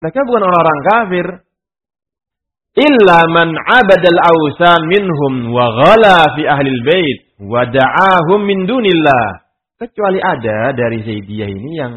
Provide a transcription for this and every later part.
Mereka bukan orang-orang kafir. Illa man 'abadal awsan minhum wa ghala fi ahlil bait wa da'ahum min dunillah. Kecuali ada dari Zaidiyah ini yang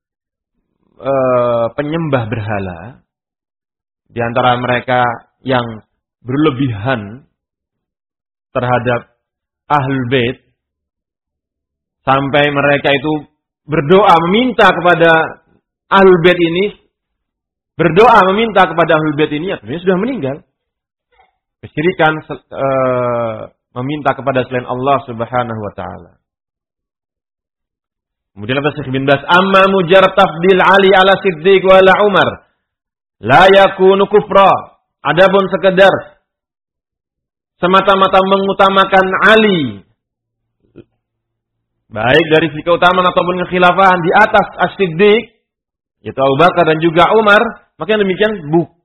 penyembah berhala. Di antara mereka yang berlebihan terhadap ahlul bait sampai mereka itu berdoa meminta kepada ahlul bait ini, berdoa meminta kepada ahlul bait ini, artinya sudah meninggal. Kesyirikan meminta kepada selain Allah Subhanahu wa taala. Kemudian apa Syekh bin Baz, amma mujarrad tafdil Ali ala Siddiq wa ala Umar la yakunu kufra. Adapun sekedar semata-mata mengutamakan Ali baik dari sisi keutamaan ataupun kekhilafahan di atas As-Siddiq, yaitu Abu Bakar dan juga Umar, maka demikian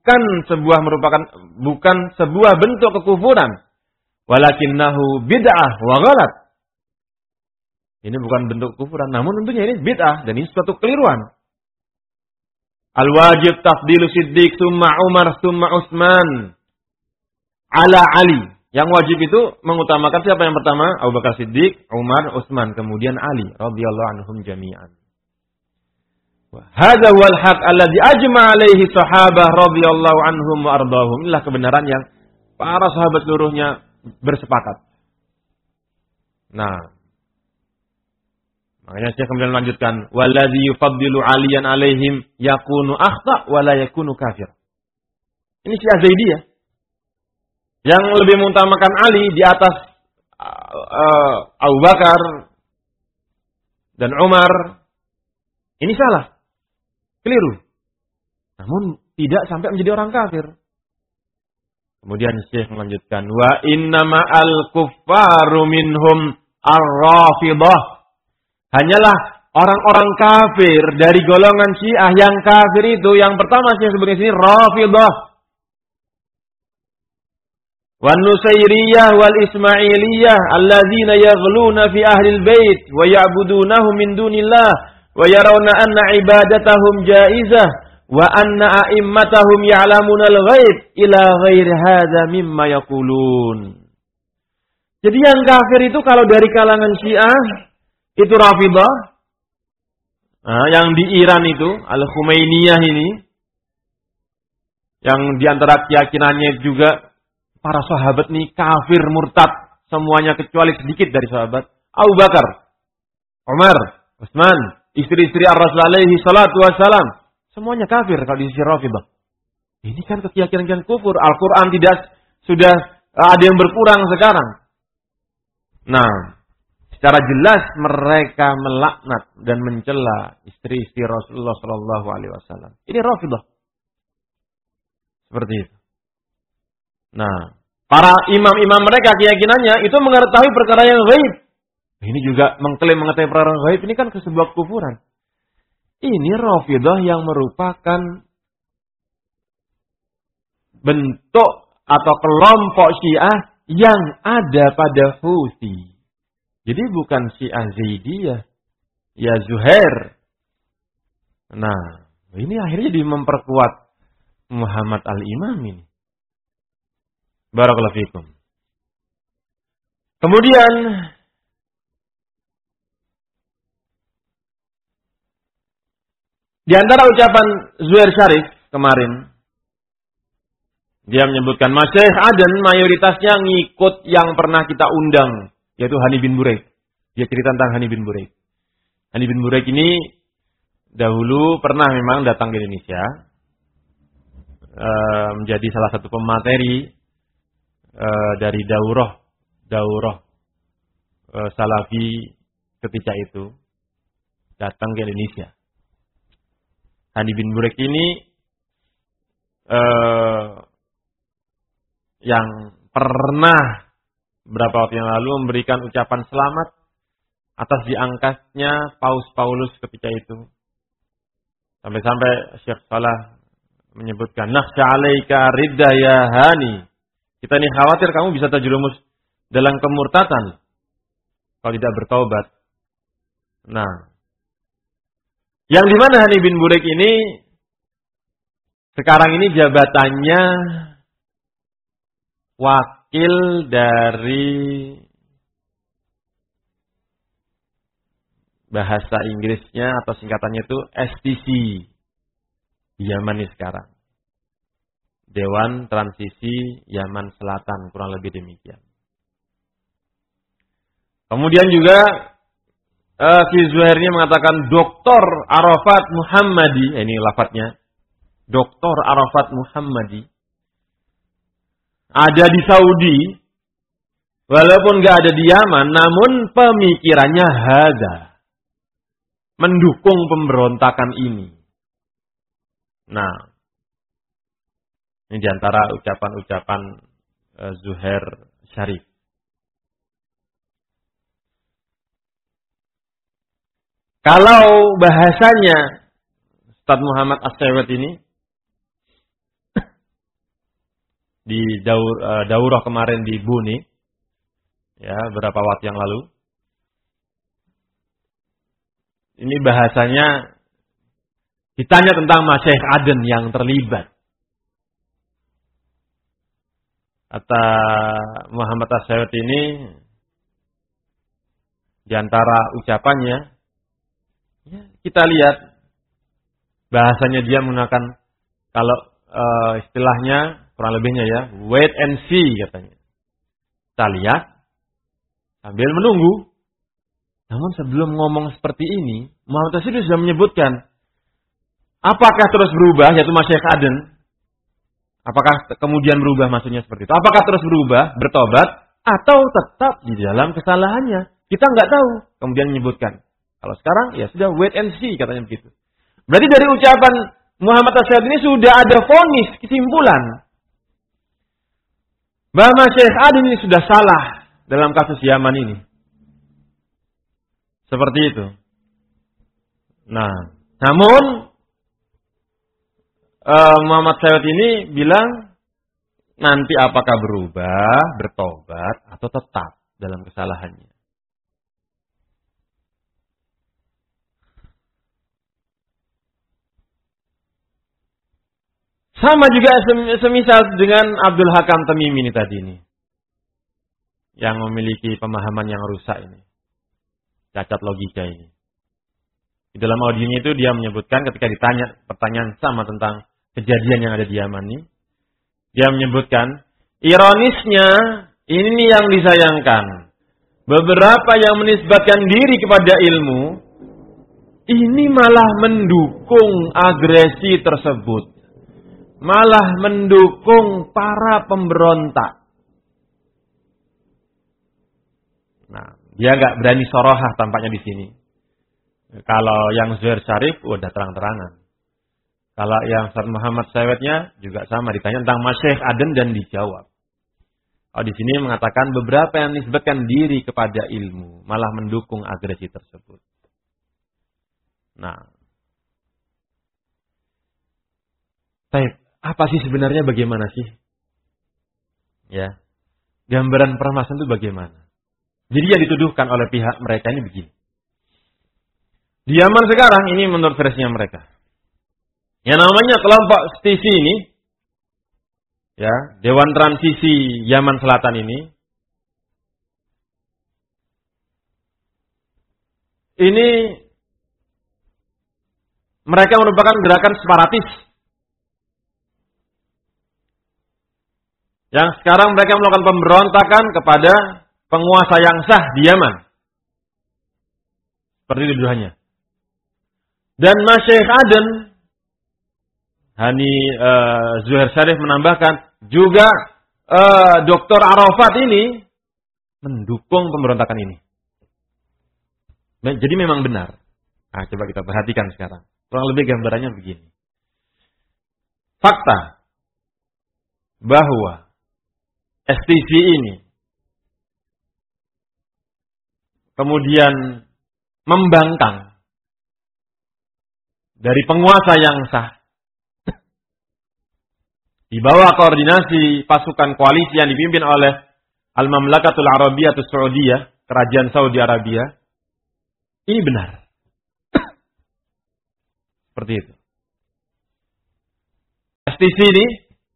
bukan sebuah bentuk kekufuran, walakinnahu bid'ah wa ghalat. Ini bukan bentuk kekufuran, namun tentunya ini bid'ah dan ini suatu keliruan. Al-wajib tafdilu Siddiq summa Umar summa Utsman ala Ali. Yang wajib itu mengutamakan siapa yang pertama? Abu Bakar Siddiq, Umar, Utsman, kemudian Ali radhiyallahu anhum jami'an. Hadza wal haq alladzi ajma' alaihi sahabah radhiyallahu anhum wa ardahum. Inilah kebenaran yang para sahabat seluruhnya bersepakat. Nah, makanya saya kemudian melanjutkan, waladzi yufaddilu 'aliyan 'alaihim yakunu akhta wa la yakunu kafir. Ini Syiah Zaidiyah yang lebih mengutamakan Ali di atas Abu Bakar dan Umar. Ini salah, keliru. Namun tidak sampai menjadi orang kafir. Kemudian Syekh melanjutkan, wa innama al-kuffaru minhum ar-rafidah. Hanyalah orang-orang kafir dari golongan Syiah yang kafir itu, yang pertama Syekh sebutkan sini Rafidah. Wan Nusairiyah wal Ismailiyah alladzina yaghluna fi ahlil bait wa ya'budunahu min dunillah wa yarawna anna ibadatahum jaizah wa anna a'immatahum ya'lamuna al-ghaib ila ghairi hadza mimma yaqulun. Jadi yang kafir itu kalau dari kalangan Syiah itu Rafidah. Nah, yang di Iran itu Al-Khumainiyah ini, yang diantara keyakinannya juga para sahabat nih kafir murtad semuanya kecuali sedikit dari sahabat. Abu Bakar, Umar, Utsman, istri-istri Ar-Rasul alaihi salatu wassalam, semuanya kafir kalau di sisi Rafidah. Ini kan keyakinan kufur. Al-Quran sudah ada yang berkurang sekarang. Nah, secara jelas mereka melaknat dan mencela istri-istri Rasulullah sallallahu alaihi wasallam. Ini Rafidah. Seperti itu. Nah, para imam-imam mereka keyakinannya itu mengetahui perkara yang gaib. Ini juga mengklaim mengetahui perkara yang gaib. Ini kan sebuah kufuran. Ini Rafidah yang merupakan bentuk atau kelompok Syiah yang ada pada Houthi. Jadi bukan Syiah Zaidiyah, ya Zuhair. Nah, ini akhirnya jadi memperkuat Muhammad al-Imam ini. Barakallahu fikum. Kemudian di antara ucapan Zuhair Syarif kemarin, dia menyebutkan Masyaikh Aden mayoritasnya ngikut yang pernah kita undang, yaitu Hani bin Buraik. Dia cerita tentang Hani bin Buraik. Hani bin Buraik ini dahulu pernah memang datang ke Indonesia, menjadi salah satu pemateri dari daurah Salafi ketika itu, datang ke Indonesia. Hani bin Buraik ini yang pernah beberapa waktu yang lalu memberikan ucapan selamat atas diangkatnya Paus Paulus ketika itu. Sampai-sampai Syekh Salah menyebutkan, nakhsha 'alaika ridda ya Hani. Kita ini khawatir kamu bisa terjerumus dalam kemurtatan kalau tidak bertaubat. Nah, yang di mana Hani bin Buraik ini sekarang ini jabatannya wakil dari bahasa Inggrisnya atau singkatannya itu STC di Yaman ini sekarang. Dewan Transisi Yaman Selatan, kurang lebih demikian. Kemudian juga Ki Zuhair ini mengatakan Dr. Arafat Muhammadi, ini lafadznya, Dr. Arafat Muhammadi ada di Saudi, walaupun gak ada di Yaman, namun pemikirannya hada, mendukung pemberontakan ini. Nah, ini diantara ucapan-ucapan Zuhair Syarif. Kalau bahasanya Ustaz Muhammad As-Sewet ini di daurah kemarin di Buni, ya beberapa waktu yang lalu, ini bahasanya ditanya tentang Masyaikh Aden yang terlibat. Kata Muhammad As-Sewet ini, di antara ucapannya, ya, kita lihat bahasanya dia menggunakan, kalau istilahnya kurang lebihnya ya, wait and see katanya. Kita lihat sambil menunggu. Namun sebelum ngomong seperti ini, Muhammad As-Sewet sudah menyebutkan apakah terus berubah, yaitu Masyaikh Aden. Apakah kemudian berubah, maksudnya seperti itu. Apakah terus berubah, bertobat, atau tetap di dalam kesalahannya. Kita nggak tahu. Kemudian menyebutkan. Kalau sekarang, ya sudah wait and see, katanya begitu. Berarti dari ucapan Muhammad As-Sewet ini sudah ada vonis, kesimpulan bahwa Masyaikh Aden ini sudah salah dalam kasus Yaman ini. Seperti itu. Nah, namun Muhammad As-Sewet ini bilang nanti apakah berubah, bertobat, atau tetap dalam kesalahannya. Sama juga semisal dengan Abdul Hakam Tamimi ini tadi ini. Yang memiliki pemahaman yang rusak ini. Cacat logika ini. Di dalam audionya itu dia menyebutkan ketika ditanya pertanyaan sama tentang kejadian yang ada di Yaman ini. Dia menyebutkan, ironisnya ini yang disayangkan. Beberapa yang menisbatkan diri kepada ilmu, ini malah mendukung agresi tersebut. Malah mendukung para pemberontak. Nah, dia nggak berani sorohah tampaknya di sini. Kalau yang Zuhair Syarif udah terang-terangan. Kalau yang Ustaz Muhammad Sewetnya juga sama, ditanya tentang Masyaikh Aden dan dijawab. Kalau di sini mengatakan beberapa yang menisbatkan diri kepada ilmu malah mendukung agresi tersebut. Nah, apa sih sebenarnya, bagaimana sih? Ya, gambaran permasalahan itu bagaimana? Jadi yang dituduhkan oleh pihak mereka ini begini. Di Yaman sekarang ini menurut versinya mereka, yang namanya kelompok STC ini, ya, Dewan Transisi Yaman Selatan ini mereka merupakan gerakan separatis. Yang sekarang mereka melakukan pemberontakan kepada penguasa yang sah di Yaman. Seperti tuduhannya. Dan Masyaikh Aden, Zuhair Syarif menambahkan, juga Dr. Arafat ini mendukung pemberontakan ini. Jadi memang benar. Nah, coba kita perhatikan sekarang. Kurang lebih gambarannya begini. Fakta bahwa STC ini kemudian membangkang dari penguasa yang sah di bawah koordinasi pasukan koalisi yang dipimpin oleh Al-Mamlakatul Arabiyatus Saudiyah, Kerajaan Saudi Arabia. Ini benar. Seperti itu. STC ini,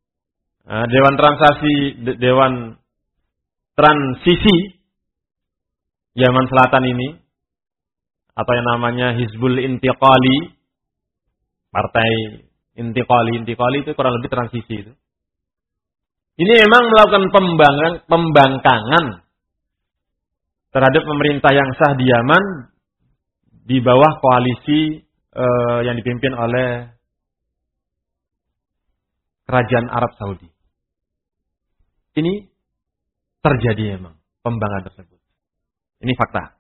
Dewan Transisi Yaman Selatan ini, atau yang namanya Hizbul Intiqali, Partai Intiqali itu kurang lebih transisi itu. Ini memang melakukan pembangkangan terhadap pemerintah yang sah di Yaman di bawah koalisi yang dipimpin oleh Kerajaan Arab Saudi. Ini terjadi memang pembangkangan tersebut. Ini fakta.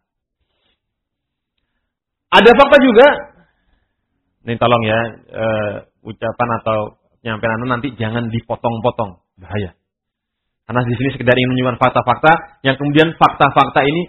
Ada fakta juga. Ini tolong ya, ucapan atau penyampaian nanti jangan dipotong-potong, bahaya. Karena di sini sekedar ingin menunjukkan fakta-fakta yang kemudian fakta-fakta ini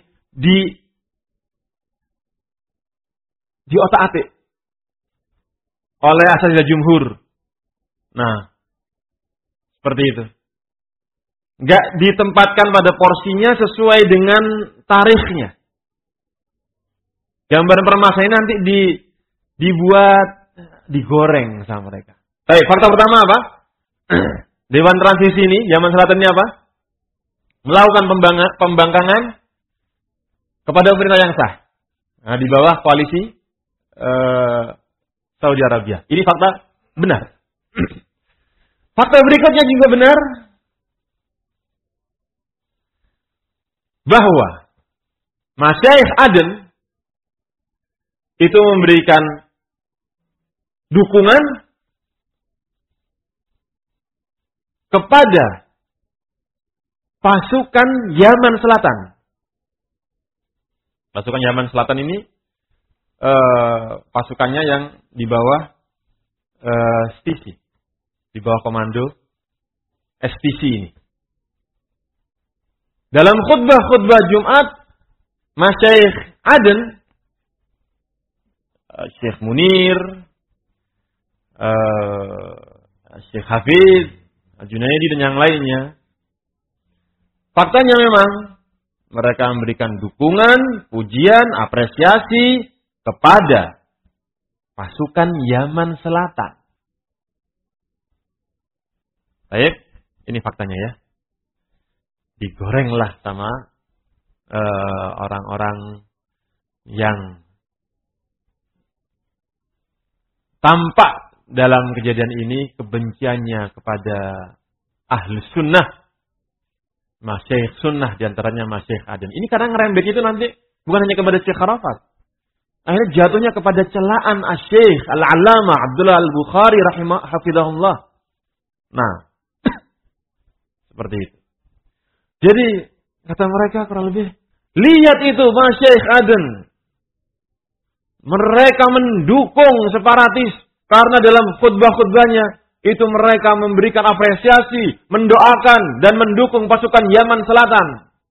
diotak-atik oleh asatidz jumhur. Nah, seperti itu. Enggak ditempatkan pada porsinya sesuai dengan tarikhnya. Gambaran permasalahan nanti digoreng sama mereka. Baik, fakta pertama apa? Dewan Transisi ini, Yaman Selatan ini apa? Melakukan pembangkangan kepada pemerintah yang sah. Nah, di bawah koalisi Saudi Arabia. Ini fakta benar. Fakta berikutnya juga benar. Bahwa Masyaikh Aden itu memberikan dukungan kepada pasukan Yaman Selatan. Pasukan Yaman Selatan ini pasukannya yang di bawah STC, di bawah komando STC ini. Dalam khutbah Jumat, Masyaikh Aden, Syekh Munir, Syekh Hafiz, Junaidi dan yang lainnya, faktanya memang mereka memberikan dukungan, pujian, apresiasi kepada pasukan Yaman Selatan. Baik, ini faktanya ya. Digorenglah sama orang-orang yang tampak dalam kejadian ini kebenciannya kepada Ahlus Sunnah, Masyaikh Sunnah, diantaranya Masyaikh Aden. Ini karena ngerembet itu nanti bukan hanya kepada Syekh Arafat. Akhirnya jatuhnya kepada celaan Asy-Syaikh Al-Allamah Abdullah Al-Bukhari hafizahullah. Nah, seperti itu. Jadi, kata mereka kurang lebih, lihat itu Masyaikh Aden. Mereka mendukung separatis. Karena dalam khutbah-khutbahnya, itu mereka memberikan apresiasi, mendoakan, dan mendukung pasukan Yaman Selatan.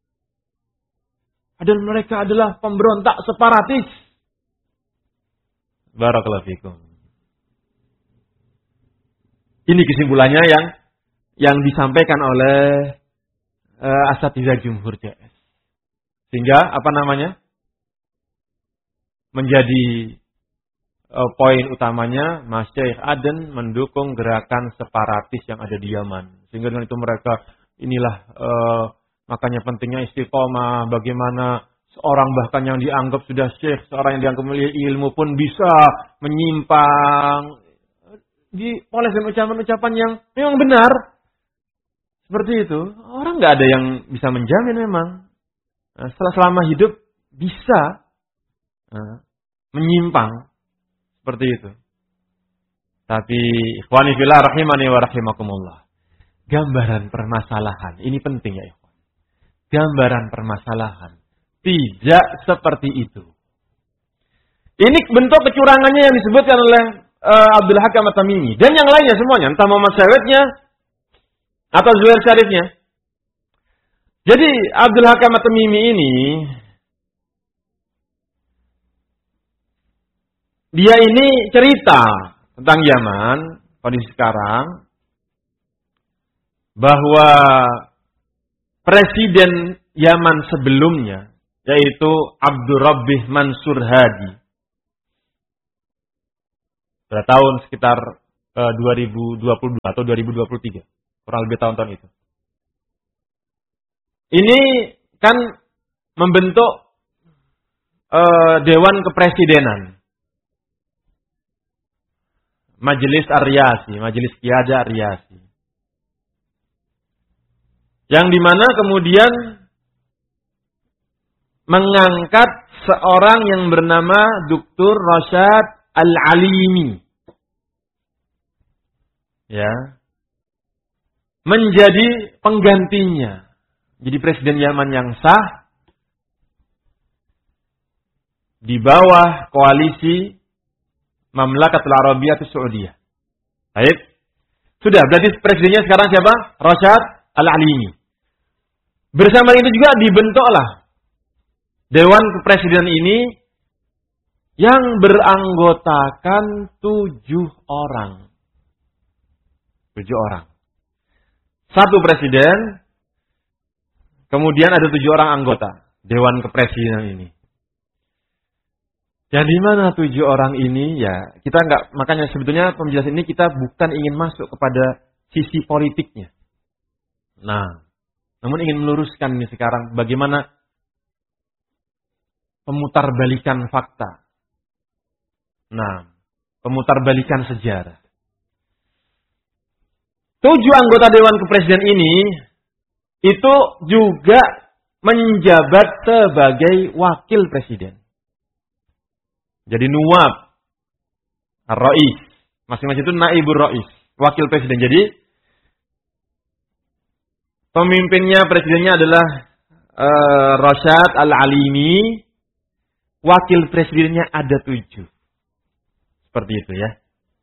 Dan mereka adalah pemberontak separatis. Barakallahu fikum. Ini kesimpulannya yang disampaikan oleh asatidz jumhur JS. Sehingga apa namanya? Menjadi poin utamanya Masyaikh Aden mendukung gerakan separatis yang ada di Yaman. Sehingga dengan itu mereka inilah makanya pentingnya istiqomah, bagaimana seorang bahkan yang dianggap sudah syekh, seorang yang dianggap memiliki ilmu pun bisa menyimpang dipoles dengan ucapan-ucapan yang memang benar. Seperti itu. Orang nggak ada yang bisa menjamin memang. Selama hidup bisa menyimpang. Seperti itu. Tapi ikhwani fillah rahimani wa rahimakumullah. Gambaran permasalahan. Ini penting ya ikhwan. Gambaran permasalahan. Tidak seperti itu. Ini bentuk kecurangannya yang disebutkan oleh Abdul Hakam At-Tamimi. Dan yang lainnya semuanya. Entah Muhammad Syawetnya atau Zuhair Syarifnya. Jadi Abdul Hakam At-Tamimi ini, dia ini cerita tentang Yaman, kondisi sekarang, bahwa presiden Yaman sebelumnya, yaitu Abdurrabbih Mansur Hadi, pada tahun sekitar 2022 atau 2023. Kurang lebih tahun-tahun itu. Ini kan membentuk Dewan Kepresidenan. Majelis Ar-Riyasi, Majelis Qiyadah Ar-Riyasi. Yang dimana kemudian mengangkat seorang yang bernama Dr. Rasyad Al-Alimi. Ya. Menjadi penggantinya. Jadi Presiden Yaman yang sah di bawah koalisi Mamlakatul Arabiyatus Saudiyah. Baik. Sudah, berarti presidennya sekarang siapa? Rasyad Al-Alimi. Bersama itu juga dibentuklah Dewan Kepresidenan ini yang beranggotakan 7 orang. 7 orang. Satu presiden, kemudian ada 7 orang anggota Dewan Kepresidenan ini. Yang di mana 7 orang ini ya kita enggak, makanya sebetulnya penjelasan ini kita bukan ingin masuk kepada sisi politiknya. Nah, namun ingin meluruskan ini sekarang bagaimana pemutarbalikan fakta. Nah, pemutarbalikan sejarah. 7 anggota Dewan Kepresidenan ini itu juga menjabat sebagai wakil presiden. Jadi nuwab ar-rais, masing-masing itu naibur rais, wakil presiden. Jadi pemimpinnya, presidennya adalah Rasyad Al-Alimi, wakil presidennya ada 7. Seperti itu ya.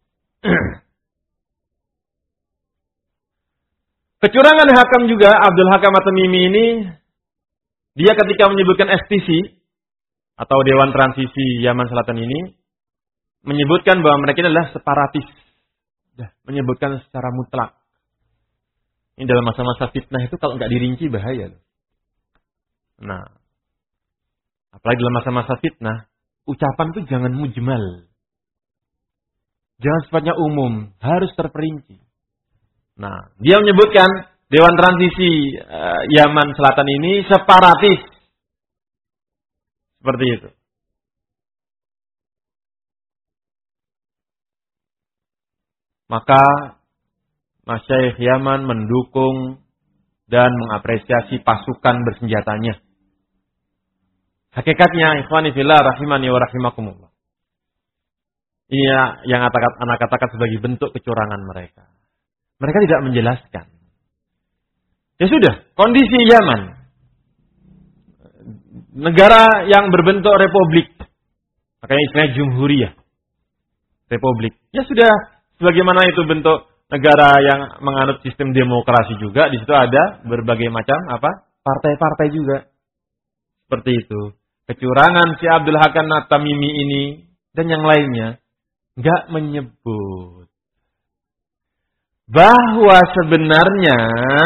Kecurangan hakam juga, Abdul Hakam At-Tamimi ini, dia ketika menyebutkan STC, atau Dewan Transisi Yaman Selatan ini, menyebutkan bahwa mereka adalah separatis. Menyebutkan secara mutlak. Ini dalam masa-masa fitnah itu kalau nggak dirinci bahaya. Nah, apalagi dalam masa-masa fitnah, ucapan itu jangan mujmal. Jangan sifatnya umum, harus terperinci. Nah, dia menyebutkan Dewan Transisi Yaman Selatan ini separatis. Seperti itu. Maka Masyaikh Yaman mendukung dan mengapresiasi pasukan bersenjatanya. Hakikatnya, ikhwani fillah rahimani wa rahimakumullah. Ini yang anak katakan sebagai bentuk kecurangan mereka. Mereka tidak menjelaskan. Ya sudah, kondisi Yaman. Negara yang berbentuk republik. Makanya istilahnya jumhuriyah. Republik. Ya sudah, sebagaimana itu bentuk negara yang menganut sistem demokrasi juga. Di situ ada berbagai macam partai-partai juga. Seperti itu. Kecurangan si Abdul Hakam At-Tamimi ini dan yang lainnya nggak menyebut bahwa sebenarnya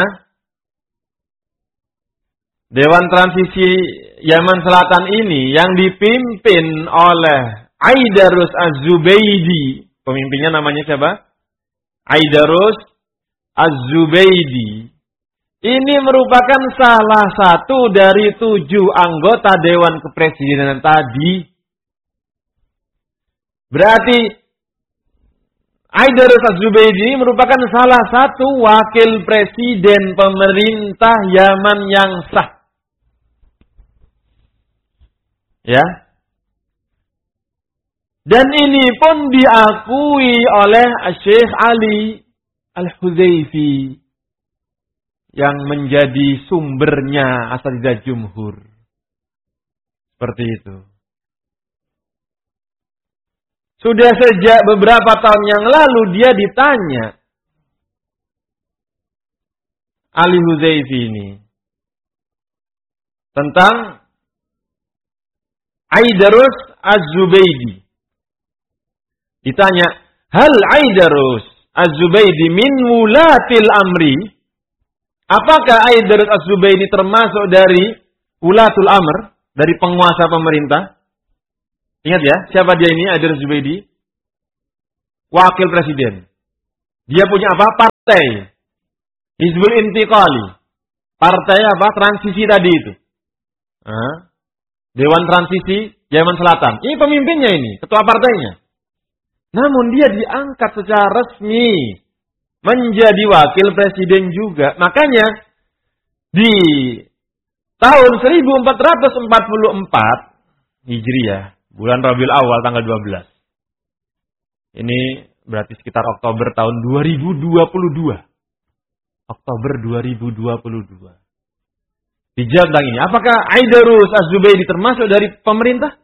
Dewan Transisi Yaman Selatan ini yang dipimpin oleh Aidarus Az-Zubaydi. Pemimpinnya namanya siapa? Aidarus Az-Zubaydi. Ini merupakan salah satu dari 7 anggota Dewan Kepresidenan tadi. Berarti Aidarus Az-Zubaydi merupakan salah satu wakil presiden pemerintah Yaman yang sah. Ya. Dan ini pun diakui oleh Syekh Ali Al-Hudzaifi yang menjadi sumbernya Asatidzah Jumhur. Seperti itu. Sudah sejak beberapa tahun yang lalu dia ditanya Ali Hudzaifi ini tentang Aidarus Az-Zubaydi. Ditanya, hal Aidarus Az-Zubaydi min wulatil amri? Apakah Aidarus Az-Zubaydi termasuk dari wulatul amr, dari penguasa pemerintah? Ingat ya, siapa dia ini Aidarus Az-Zubaydi? Wakil presiden. Dia punya apa? Partai. Hizbul Intiqali. Partai apa? Transisi tadi itu. Dewan Transisi Yaman Selatan. Ini pemimpinnya ini, ketua partainya. Namun dia diangkat secara resmi menjadi wakil presiden juga. Makanya di tahun 1444 Hijriah, bulan Rabiul Awal tanggal 12. Ini berarti sekitar Oktober tahun 2022. Oktober 2022. Dijawab tentang ini. Apakah Aidarus Az-Zubaydi termasuk dari pemerintah?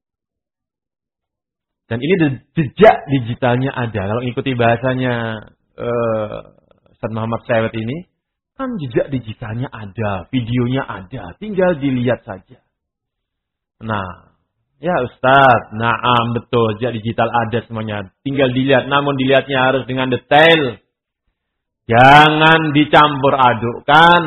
Dan ini jejak digitalnya ada. Kalau ikuti bahasanya Ustaz Muhammad Sewet ini, kan jejak digitalnya ada, videonya ada, tinggal dilihat saja. Nah, ya Ustaz, naam betul, jejak digital ada semuanya, tinggal dilihat. Namun dilihatnya harus dengan detail. Jangan dicampur adukkan.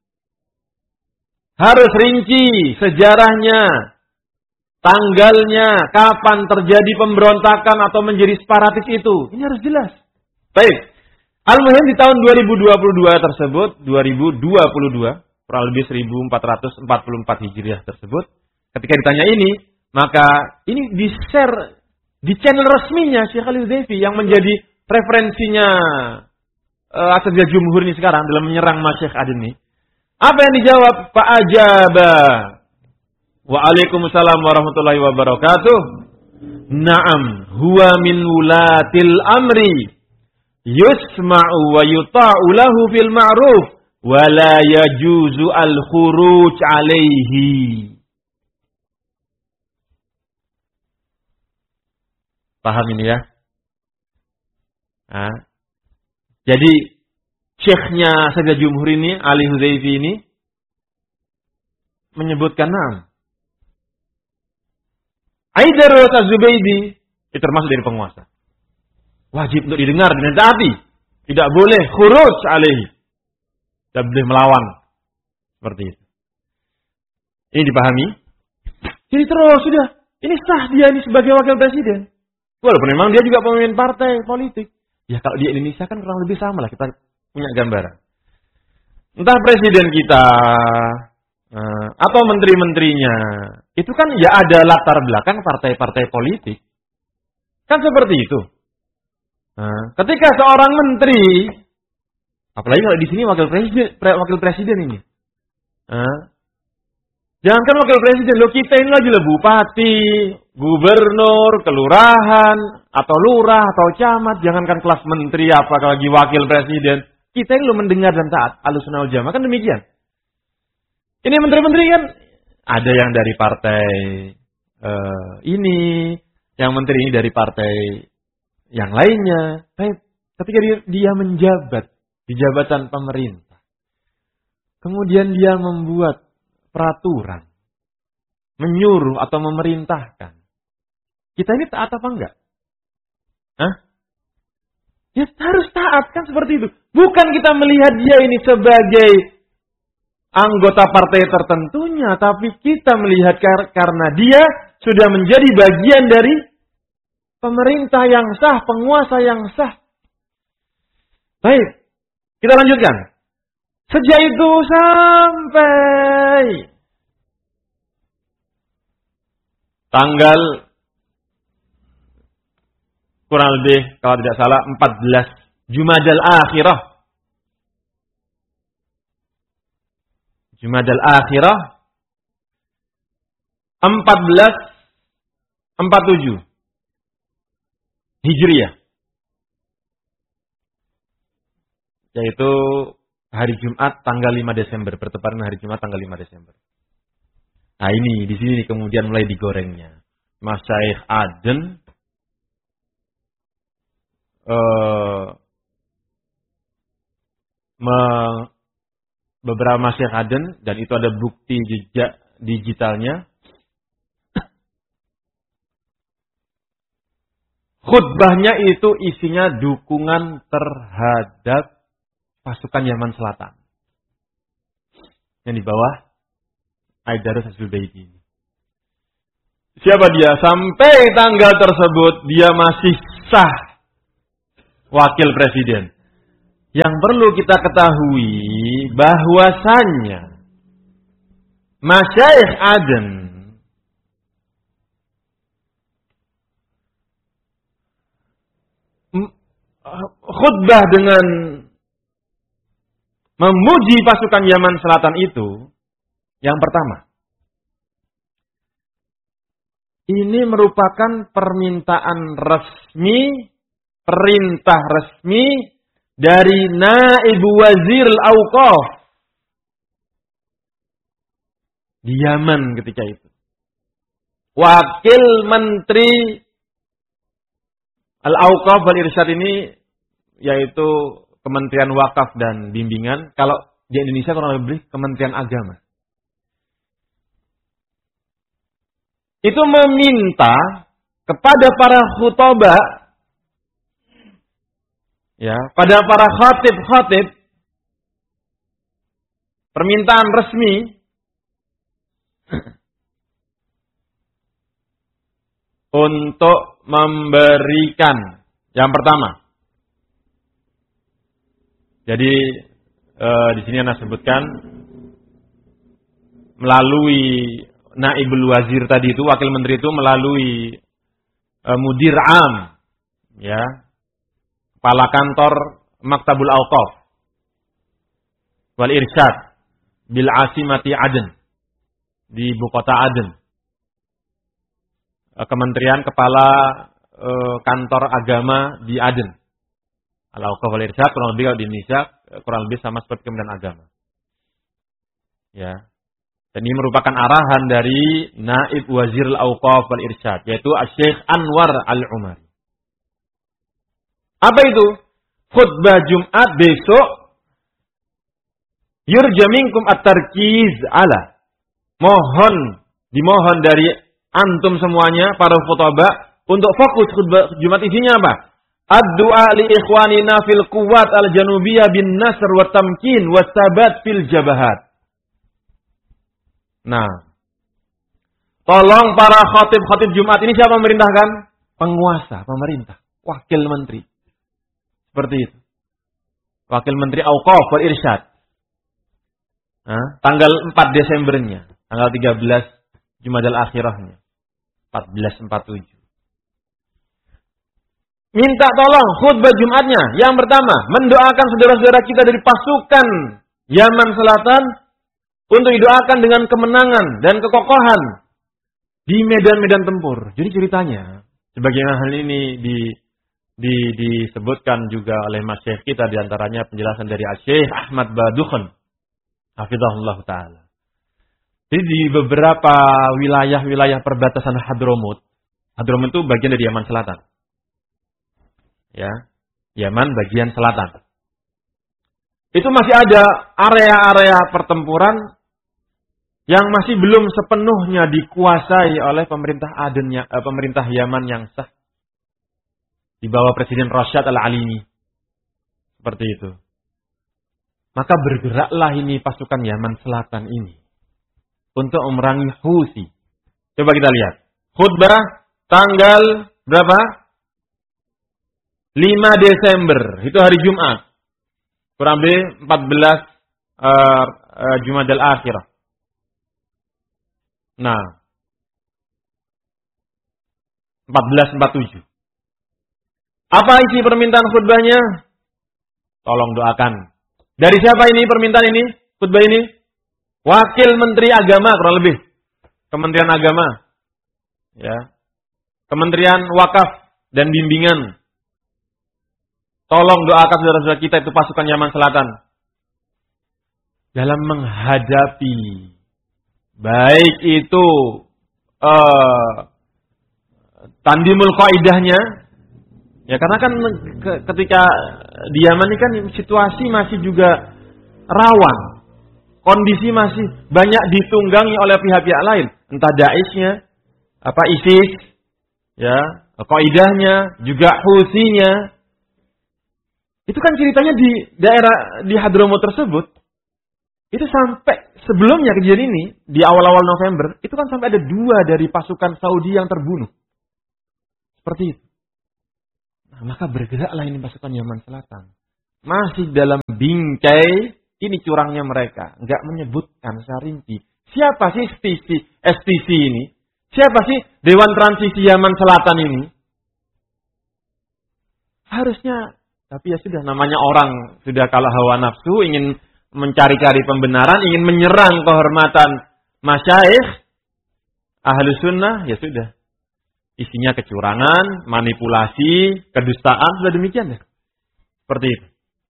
Harus rinci sejarahnya, tanggalnya, kapan terjadi pemberontakan atau menjadi separatis itu. Ini harus jelas. Baik. Al-Muhim di tahun 2022 tersebut, 2022, kurang lebih 1444 Hijriah tersebut, ketika ditanya ini, maka ini di-share di channel resminya Syekh Al-Utsaimin yang menjadi referensinya Asatidzatul Jumhur ini sekarang dalam menyerang Masyaikh Aden ini. Apa yang dijawab? Fa'ajaba. Waalaikumsalam warahmatullahi wabarakatuh. Naam, huwa min wulatil amri. Yusma'u wa yuta'u lahu fil ma'ruf. Wa la yajuzu al-khuruj alaihi. Paham ini ya? Nah, jadi syekhnya Asatidzatul Jumhur ini, Ali Hudzaifi ini, menyebutkan nama. Aidarus Az-Zubaydi itu termasuk dari penguasa. Wajib untuk didengar dan ditaati. Tidak boleh khuruj alaihi. Tidak boleh melawan. Seperti itu. Ini dipahami. Jadi terus sudah. Ini sah dia ini sebagai wakil presiden. Walaupun memang dia juga pemimpin partai politik. Ya kalau di Indonesia kan kurang lebih sama lah. Kita punya gambaran. Entah presiden kita atau menteri-menterinya. Itu kan ya ada latar belakang partai-partai politik. Kan seperti itu. Ketika seorang menteri, apalagi kalau di sini wakil presiden ini. Jangankan wakil presiden, lo kita ini lagi bupati, gubernur, kelurahan, atau lurah, atau camat. Jangankan kelas menteri, apalagi wakil presiden. Kita ini lo mendengar dan taat. Ahlussunnah wal Jamaah kan demikian. Ini menteri-menteri kan ada yang dari partai ini, yang menteri ini dari partai yang lainnya. Ketika dia menjabat di jabatan pemerintah, kemudian dia membuat peraturan, menyuruh atau memerintahkan. Kita ini taat apa enggak? Ya harus taat kan seperti itu. Bukan kita melihat dia ini sebagai anggota partai tertentunya, tapi kita melihat karena dia sudah menjadi bagian dari pemerintah yang sah, penguasa yang sah. Baik, kita lanjutkan. Sejak itu sampai tanggal kurang lebih kalau tidak salah 14 Jumadal Akhirah. Jumadal Akhirah 1447 Hijriah. Yaitu hari Jumat tanggal 5 Desember, bertepatan hari Jumat tanggal 5 Desember. Nah ini, di sini kemudian mulai digorengnya. Masyaikh Aden beberapa Masyaikh Aden, dan itu ada bukti jejak digitalnya. Khutbahnya itu isinya dukungan terhadap pasukan Yaman Selatan. Yang di bawah Aidarus Az-Zubaydi. Siapa dia? Sampai tanggal tersebut dia masih sah wakil presiden. Yang perlu kita ketahui bahwasannya Masyayikh Aden khutbah dengan memuji pasukan Yaman Selatan itu, yang pertama, ini merupakan permintaan resmi, perintah resmi dari Naib Wazir Al-Awqaf di Yaman ketika itu. Wakil Menteri Al-Awqaf wal Irsyad ini yaitu Kementerian Wakaf dan Bimbingan. Kalau di Indonesia kurang lebih Kementerian Agama. Itu meminta kepada para khutbah, ya, pada para khatib-khatib, permintaan resmi untuk memberikan yang pertama. Jadi di sini Anda sebutkan melalui Naibul Wazir tadi itu, wakil menteri itu melalui Mudir Am, ya, kepala kantor Maktabul Awqaf wal Irsyad bil Asimati Aden, di ibu kota Aden. Kementerian kepala kantor agama di Aden. Al-Awqaf wal Irsyad kurang lebih kalau di Indonesia kurang lebih sama seperti Kementerian Agama. Ya. Dan ini merupakan arahan dari Naib Wazir Al-Awqaf wal Irsyad, yaitu Syekh Anwar Al-Umari. Apa itu? Khutbah Jumat besok, yurja minkum at-tarkiz ala. Dimohon dari antum semuanya, para khutbah, untuk fokus khutbah Jumat isinya apa? Ad-du'a li ikhwanina fil quwwat al-janubiyah bin nasr wa tamkin wa sabat fil jabahat. Nah, tolong para khatib-khatib Jumat ini siapa memerintahkan? Penguasa, pemerintah, wakil menteri. Seperti itu. Wakil Menteri Awqaf wal Irsyad. Nah, tanggal 4 Desembernya, tanggal 13 Jumadal Akhirahnya. 1447. Minta tolong khutbah Jumatnya. Yang pertama, mendoakan saudara-saudara kita dari pasukan Yaman Selatan untuk didoakan dengan kemenangan dan kekokohan di medan-medan tempur. Jadi ceritanya, sebagaimana hal ini disebutkan juga oleh Masyayikh kita, diantaranya penjelasan dari Syekh Ahmad Badukhan, hafizahullah ta'ala. Jadi di beberapa wilayah-wilayah perbatasan Hadramut itu bagian dari Yaman Selatan. Ya, Yaman bagian selatan. Itu masih ada area-area pertempuran yang masih belum sepenuhnya dikuasai oleh pemerintah pemerintah Yaman yang sah di bawah Presiden Rashad Al-Alimi. Seperti itu. Maka bergeraklah ini pasukan Yaman Selatan ini untuk memerangi Houthi. Coba kita lihat. Khutbah tanggal berapa? 5 Desember. Itu hari Jumat. Kurang lebih 14 Jumadal Akhirah. Nah, 1447. Apa isi permintaan khutbahnya? Tolong doakan. Dari siapa ini permintaan ini? Khutbah ini? Wakil Menteri Agama kurang lebih. Kementerian Agama. Ya. Kementerian Wakaf dan Bimbingan. Tolong doakan saudara-saudara kita itu pasukan Yaman Selatan. Dalam menghadapi baik itu tandimul qaidahnya, ya karena kan ketika di Yaman ini kan situasi masih juga rawan, kondisi masih banyak ditunggangi oleh pihak-pihak lain, entah Daeshnya, ISIS, ya, qaidahnya, juga Houthi-nya. Itu kan ceritanya di daerah di Hadramut tersebut. Itu sampai sebelumnya kejadian ini, di awal-awal November, itu kan sampai ada 2 dari pasukan Saudi yang terbunuh. Seperti itu. Nah, maka bergeraklah ini pasukan Yaman Selatan. Masih dalam bingkai, ini curangnya mereka. Enggak menyebutkan secara rinci. Siapa sih STC ini? Siapa sih Dewan Transisi Yaman Selatan ini? Harusnya, tapi ya sudah, namanya orang sudah kalah hawa nafsu, ingin mencari-cari pembenaran, ingin menyerang kehormatan masyayikh ahlu sunnah, ya sudah. Isinya kecurangan, manipulasi, kedustaan, sudah demikian ya. Seperti itu.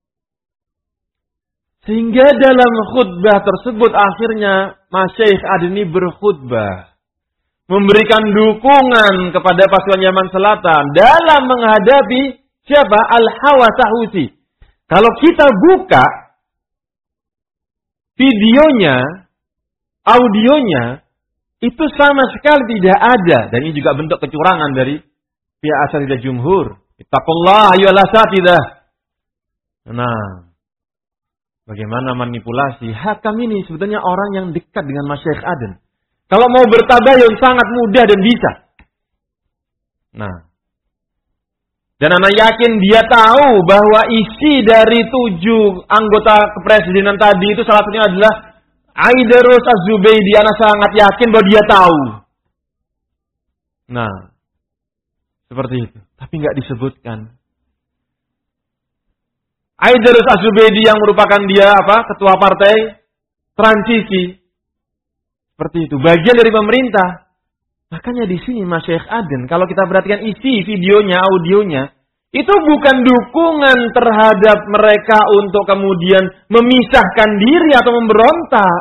Sehingga dalam khutbah tersebut akhirnya Masyaikh Adni berkhutbah. Memberikan dukungan kepada pasukan Yaman Selatan dalam menghadapi siapa? Al-Hawa Tahuti. Kalau kita buka videonya, audionya, itu sama sekali tidak ada. Dan ini juga bentuk kecurangan dari pihak Asatidzah Jumhur. Ittaqullah ayyuhal asatidzah. Nah, bagaimana manipulasi? Hakam ini sebetulnya orang yang dekat dengan Masyaikh Aden. Kalau mau bertabayun sangat mudah dan bisa. Nah, dan anak yakin dia tahu bahwa isi dari 7 anggota kepresidenan tadi itu salah satunya adalah Aidarus Az-Zubaydi. Anak sangat yakin bahwa dia tahu. Nah, seperti itu. Tapi nggak disebutkan. Aidarus Az-Zubaydi yang merupakan dia ketua partai transisi. Seperti itu. Bagian dari pemerintah. Makanya di sini Masyaikh Aden, kalau kita perhatikan isi videonya, audionya, itu bukan dukungan terhadap mereka untuk kemudian memisahkan diri atau memberontak.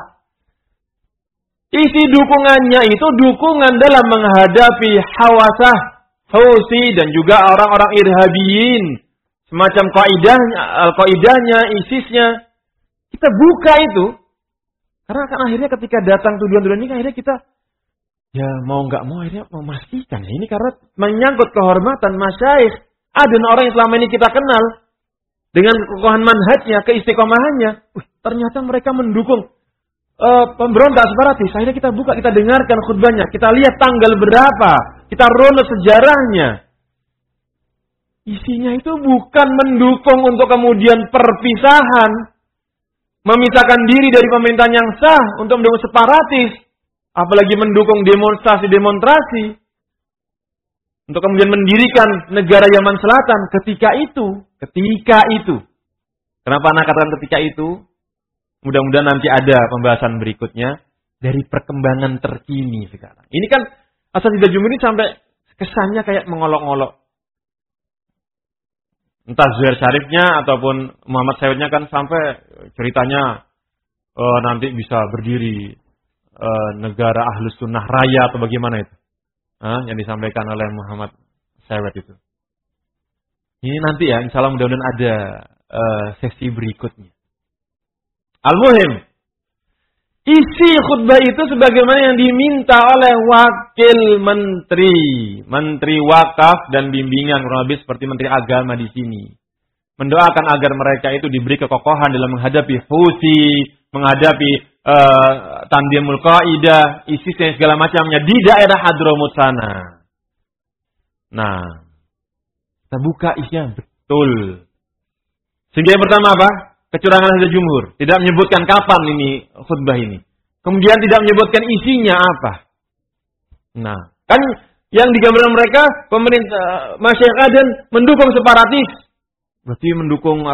Isi dukungannya itu dukungan dalam menghadapi Hawasah, Houthi, dan juga orang-orang irhabiyin. Semacam kaidahnya, ISIS-nya. Kita buka itu. Karena kan akhirnya ketika datang tuduhan-tuduhan ini, akhirnya kita ya mau nggak mau akhirnya memastikan. Ini karena menyangkut kehormatan Masyaikh. Ada orang yang selama ini kita kenal dengan kekokohan manhajnya, keistiqomahannya. Ternyata mereka mendukung pemberontak separatis. Akhirnya kita buka, kita dengarkan khutbahnya. Kita lihat tanggal berapa. Kita runut sejarahnya. Isinya itu bukan mendukung untuk kemudian perpisahan. Memisahkan diri dari pemerintahan yang sah untuk mendukung separatis. Apalagi mendukung demonstrasi-demonstrasi. Untuk kemudian mendirikan negara Yaman Selatan ketika itu. Kenapa anak katakan ketika itu? Mudah-mudahan nanti ada pembahasan berikutnya dari perkembangan terkini sekarang. Ini kan Asatidzah Jumhur ini sampai kesannya kayak mengolok-olok. Entah Zuhair Syarifnya ataupun Muhammad Sayyidnya kan sampai ceritanya nanti bisa berdiri negara Ahlus Sunnah Raya atau bagaimana itu. Yang disampaikan oleh Muhammad Sayyid itu. Ini nanti ya, insya Allah mudah-mudahan ada sesi berikutnya. Al-Muhim, isi khutbah itu sebagaimana yang diminta oleh wakil menteri wakaf dan bimbingan, kurang lebih seperti menteri agama di sini. Mendoakan agar mereka itu diberi kekokohan dalam menghadapi Houthi, menghadapi Tandimul Qaidah, ISIS dan segala macamnya di daerah Hadramut sana. Nah, kita buka isinya betul. Sehingga yang pertama apa? Kecurangan Asatidzah Jumhur. Tidak menyebutkan kapan ini khutbah ini. Kemudian tidak menyebutkan isinya apa. Nah, kan yang digambarkan mereka pemerintah Masyaikh Aden mendukung separatis. Berarti mendukung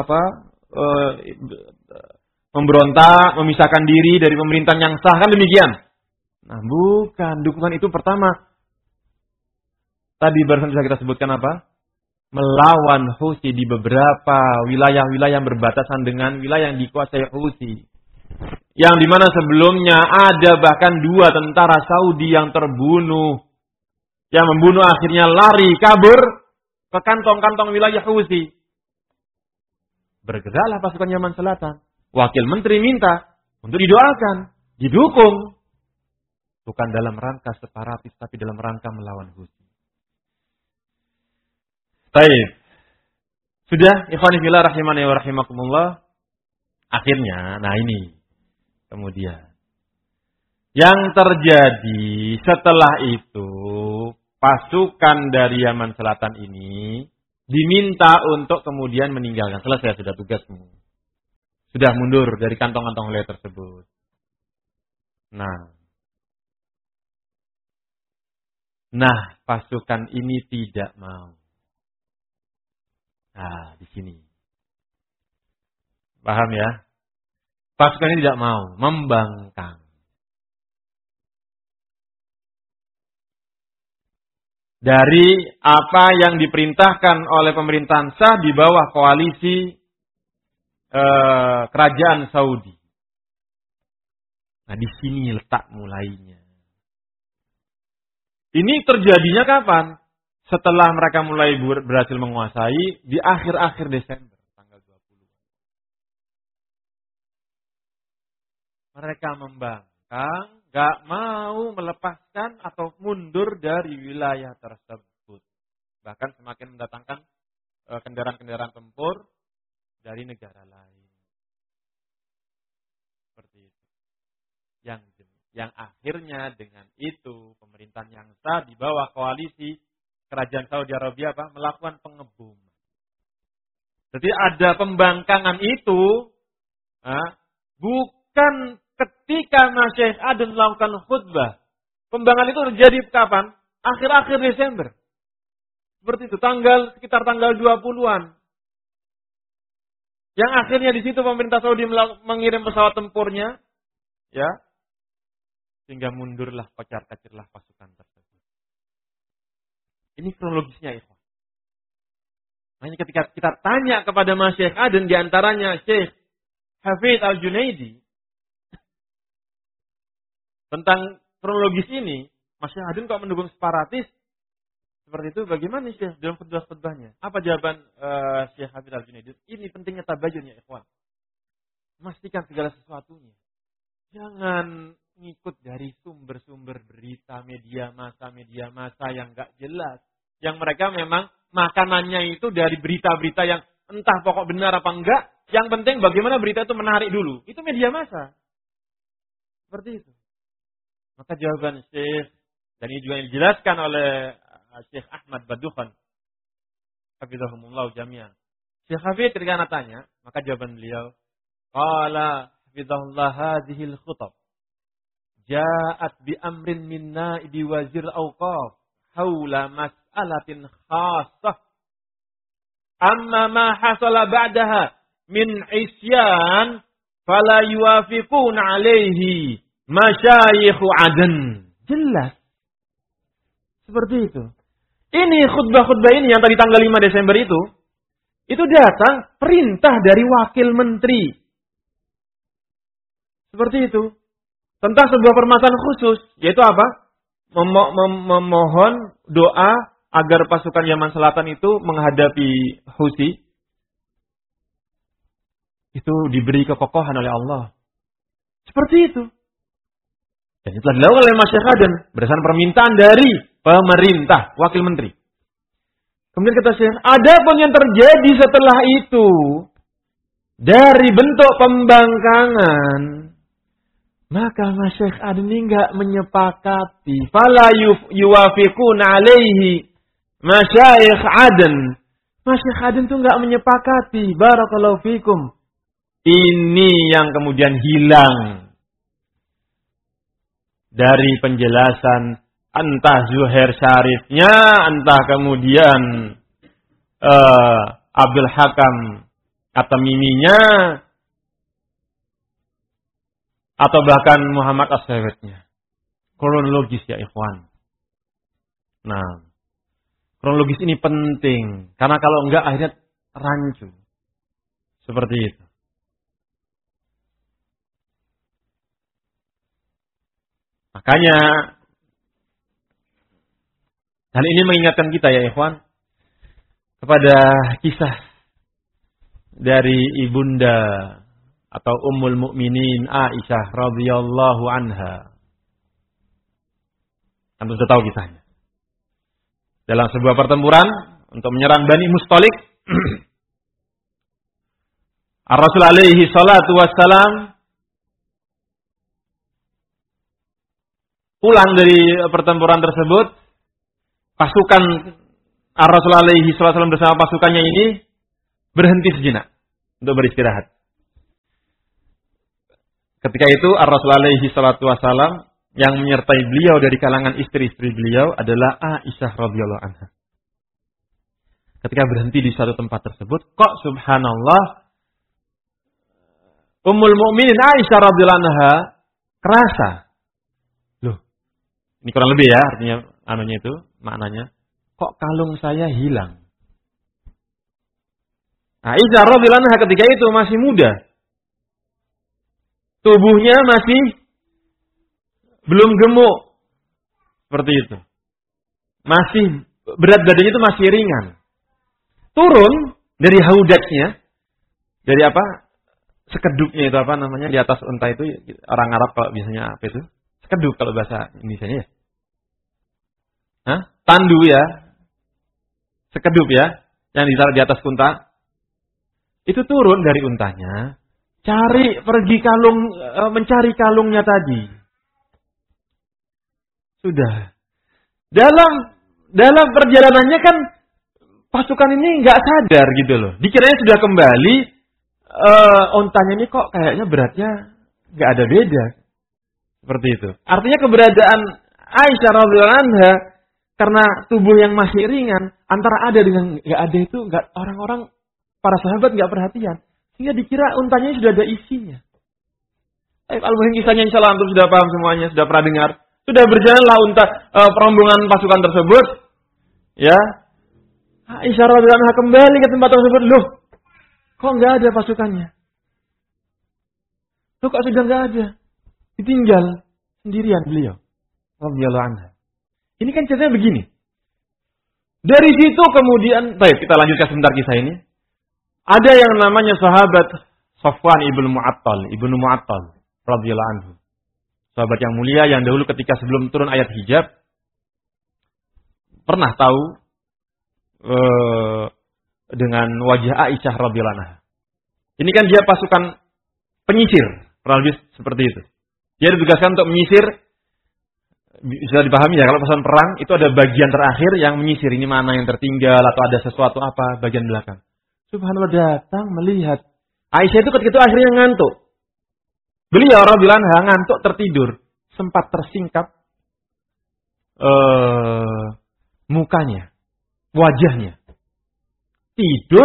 memberontak, memisahkan diri dari pemerintahan yang sah, kan demikian. Nah, bukan. Dukungan itu pertama. Tadi barusan bisa kita sebutkan apa? Melawan Houthi di beberapa wilayah-wilayah yang berbatasan dengan wilayah yang dikuasai Houthi. Yang dimana sebelumnya ada bahkan 2 tentara Saudi yang terbunuh. Yang membunuh akhirnya lari, kabur ke kantong-kantong wilayah Houthi. Bergeraklah pasukan Yaman Selatan. Wakil menteri minta untuk didoakan, didukung. Bukan dalam rangka separatis, tapi dalam rangka melawan Houthi. Baik. Sudah, ikhwani fillah rahimani wa rahimakumullah. Akhirnya, nah ini. Kemudian. Yang terjadi setelah itu, pasukan dari Yaman Selatan ini diminta untuk kemudian meninggalkan. Selesai sudah tugasmu. Sudah mundur dari kantong-kantong wilayah tersebut. Nah, pasukan ini tidak mau. Di sini. Paham ya? Pasukan ini tidak mau, membangkang. Dari apa yang diperintahkan oleh pemerintahan sah di bawah koalisi kerajaan Saudi. Nah, di sini letak mulainya. Ini terjadinya kapan? Setelah mereka mulai berhasil menguasai di akhir-akhir Desember, tanggal 20. Mereka membangkang, gak mau melepaskan atau mundur dari wilayah tersebut. Bahkan semakin mendatangkan kendaraan-kendaraan tempur dari negara lain. Seperti itu. Yang akhirnya dengan itu pemerintahan yang sah di bawah koalisi kerajaan Saudi Arabia melakukan pengeboman. Jadi ada pembangkangan itu bukan ketika Masyaikh Aden melakukan khutbah. Pembangkangan itu terjadi kapan? Akhir-akhir Desember. Seperti itu, sekitar tanggal 20-an. Yang akhirnya di situ pemerintah Saudi mengirim pesawat tempurnya, ya, sehingga mundurlah, kocar-kacirlah pasukan tersebut. Ini kronologisnya, ikhwan. Makanya ketika kita tanya kepada Masyaikh Aden, di antaranya Syekh Hafidz Al-Junaidi, tentang kronologis ini, Masyaikh Aden kok mendukung separatis? Seperti itu, bagaimana Syekh dalam khutbah-khutbahnya? Apa jawaban Syekh Hafidz Al-Junaidi? Ini pentingnya tabayun ya, ikhwan. Memastikan segala sesuatunya. Jangan ngikut dari sumber-sumber berita media massa yang gak jelas. Yang mereka memang makanannya itu dari berita-berita yang entah pokok benar apa enggak. Yang penting bagaimana berita itu menarik dulu. Itu media massa. Seperti itu. Maka jawaban Syekh, dan ini juga dijelaskan oleh Syekh Ahmad Badukhan, hafizahumullah jami'an. Syekh Hafidz ketika anak tanya, maka jawaban beliau, qala hafizahullah hadhil khutab ja'at bi amrin min na'ibi wazir awqaf haula mas'alatin khassah amma ma hasala ba'daha min isyan fala yuwafiqun alaihi masyayikh Aden. Jelas. Seperti itu. Ini khutbah-khutbah ini yang tadi tanggal 5 Desember itu datang perintah dari wakil menteri. Seperti itu. Tentang sebuah permasalahan khusus. Yaitu apa? Memohon doa agar pasukan Yaman Selatan itu menghadapi Houthi. Itu diberi kekokohan oleh Allah. Seperti itu. Dan itu adalah oleh Masyaikh Aden. Berdasarkan permintaan dari pemerintah, wakil menteri. Kemudian kata Syekh, ada pun yang terjadi setelah itu. Dari bentuk pembangkangan. Maka Masyaikh Aden ini enggak menyepakati. Fala yuwafiquna alaihi Masyaikh Aden. Masyaikh Aden itu enggak menyepakati. Barakallahu fikum. Ini yang kemudian hilang. Dari penjelasan entah Zuhair Syarifnya, entah kemudian Abdul Hakam At-Tamiminya, atau bahkan Muhammad As-Sawitnya. Kronologis ya ikhwan. Nah, kronologis ini penting. Karena kalau enggak akhirnya rancu. Seperti itu. Makanya hal ini mengingatkan kita ya ikhwan kepada kisah dari ibunda atau Ummul Mukminin Aisyah radhiyallahu anha. Anda sudah tahu kisahnya. Dalam sebuah pertempuran untuk menyerang Bani Mustalik, Ar-Rasul alaihi salatu wassalam pulang dari pertempuran tersebut, pasukan Ar-Rasul alaihi wasallam bersama pasukannya ini berhenti sejenak untuk beristirahat. Ketika itu Ar-Rasul alaihi wasallam yang menyertai beliau dari kalangan istri-istri beliau adalah Aisyah radhiyallahu anha. Ketika berhenti di suatu tempat tersebut, kok subhanallah Ummul Mukminin Aisyah radhiyallahu anha kerasa. Loh, ini kurang lebih ya artinya maknanya. Kok kalung saya hilang? Aisyah radhiyallahu anha ketika itu masih muda. Tubuhnya masih belum gemuk. Seperti itu. Masih berat badannya itu masih ringan. Turun dari haudajnya. Dari apa? Sekedupnya itu apa namanya? Di atas unta itu orang Arab kalau biasanya apa itu? Sekedup kalau bahasa Indonesianya ya. Hah? Tandu ya. Sekedup ya. Yang ditaruh di atas unta. Itu turun dari untanya. Mencari kalungnya tadi. Sudah. Dalam perjalanannya kan pasukan ini nggak sadar gitu loh. Dikiranya sudah kembali, ontanya ini kok kayaknya beratnya nggak ada beda. Seperti itu. Artinya keberadaan Aisyah radhiyallahu anha karena tubuh yang masih ringan, antara ada dengan nggak ada itu orang-orang para sahabat nggak perhatian. Sehingga dikira untanya sudah ada isinya. Al-Muhim kisahnya insyaAllah antum sudah paham semuanya, sudah pernah dengar. Sudah berjalanlah rombongan pasukan tersebut. Ya. Aisyah radhiyallahu anha kembali ke tempat tersebut. Loh, kok nggak ada pasukannya? Loh, kok sudah nggak ada? Ditinggal sendirian beliau. Radhiyallahu anha. Ini kan ceritanya begini. Dari situ kemudian, baik kita lanjutkan sebentar kisah ini. Ada yang namanya sahabat Safwan ibnu Mu'attal radhiyallahu anhu. Sahabat yang mulia yang dahulu ketika sebelum turun ayat hijab pernah tahu dengan wajah Aisyah radhiyallahu anha. Ini kan dia pasukan penyisir, kurang lebih seperti itu. Dia ditugaskan untuk menyisir. Bisa dipahami ya, kalau pasukan perang itu ada bagian terakhir yang menyisir, ini mana yang tertinggal atau ada sesuatu apa bagian belakang. Subhanallah datang melihat Aisyah itu ketika itu akhirnya ngantuk. Beliau radhiyallahu anha ngantuk tertidur, sempat tersingkap mukanya, wajahnya. Tidur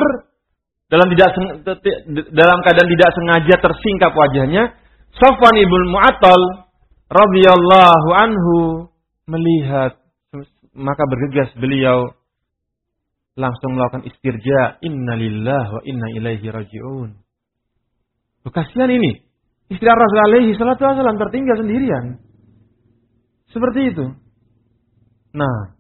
dalam keadaan tidak sengaja tersingkap wajahnya. Safwan ibnu Mu'attal radhiyallahu anhu melihat, maka bergegas beliau langsung melakukan istirja, innalillahi wa inna ilaihi raji'un. Kasihan ini, istri Rasul alaihi salatu wasallam tertinggal sendirian. Seperti itu. Nah,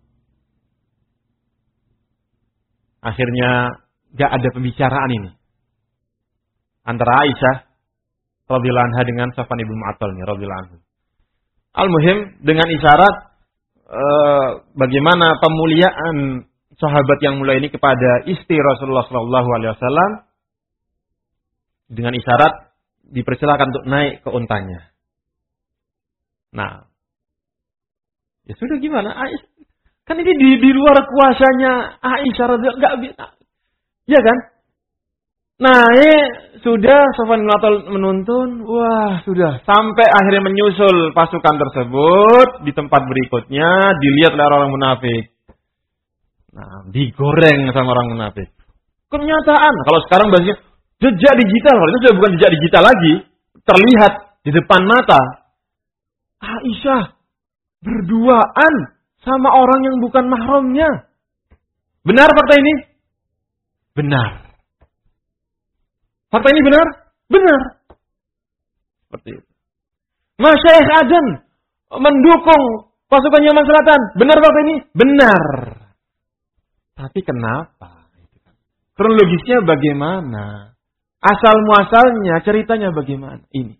akhirnya gak ada pembicaraan ini antara Aisyah radhiyallahu anha dengan Safwan ibnu Mu'attal radhiyallahu anhu. Al-muhim dengan isyarat bagaimana pemuliaan sahabat yang mulia ini kepada istri Rasulullah sallallahu alaihi wasallam, dengan isyarat dipersilakan untuk naik ke untanya. Nah, ya sudah gimana? Kan ini di luar kuasanya Aisyah radhiyallahu anha, enggak, ya kan? Naik sudah, Safwan bin Mu'attal menuntun, wah sudah sampai akhirnya menyusul pasukan tersebut di tempat berikutnya, dilihat oleh orang munafik. Nah, digoreng sama orang munafik. Kenyataan, kalau sekarang bahasanya jejak digital, kalau itu sudah bukan jejak digital lagi, terlihat di depan mata. Aisyah berduaan sama orang yang bukan mahramnya. Benar fakta ini? Benar. Fakta ini benar? Benar. Seperti itu. Masyaikh Aden mendukung pasukan Yaman Selatan. Benar fakta ini? Benar. Tapi kenapa? Kronologisnya bagaimana? Asal muasalnya, ceritanya bagaimana? Ini.